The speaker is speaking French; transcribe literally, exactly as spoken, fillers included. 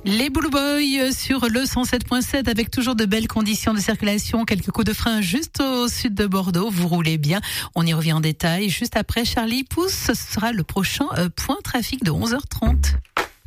Les Blue Boys sur le cent sept point sept avec toujours de belles conditions de circulation. Quelques coups de frein juste au sud de Bordeaux. Vous roulez bien. On y revient en détail. Juste après Charlie Pousse, ce sera le prochain point trafic de onze heures trente.